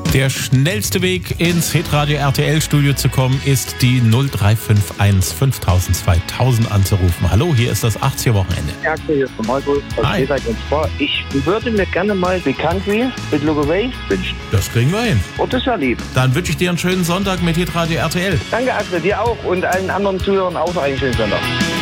Der schnellste Weg ins Hitradio RTL Studio zu kommen ist die 0351 5000 2000 anzurufen. Hallo, hier ist das 80er Wochenende. Ja, hier ist der Markus aus Hi. Schneeberg. Und zwar, ich würde mir gerne mal The Country mit Look Away wünschen. Das kriegen wir hin. Oh, das wäre lieb. Dann wünsche ich dir einen schönen Sonntag mit Hitradio RTL. Danke, Axel, dir auch und allen anderen Zuhörern auch noch einen schönen Sonntag.